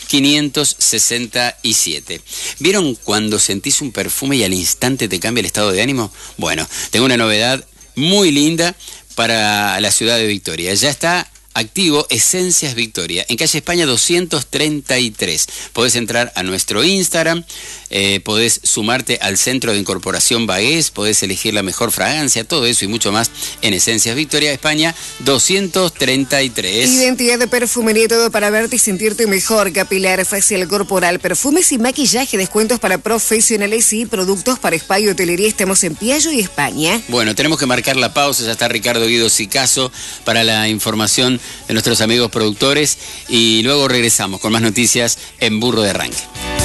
567. ¿Vieron cuando sentís un perfume y al instante te cambia el estado de ánimo? Bueno, tengo una novedad muy linda para la ciudad de Victoria. Ya está activo Esencias Victoria, en calle España 233. Podés entrar a nuestro Instagram, podés sumarte al Centro de Incorporación Bagués, podés elegir la mejor fragancia, todo eso y mucho más en Esencias Victoria, España 233. Identidad de perfumería, todo para verte y sentirte mejor. Capilar, facial, corporal, perfumes y maquillaje, descuentos para profesionales y productos para spa y hotelería. Estamos en Piaggio y España. Bueno, tenemos que marcar la pausa, ya está Ricardo Guido Sicaso para la información de nuestros amigos productores y luego regresamos con más noticias en Burro de Arranque.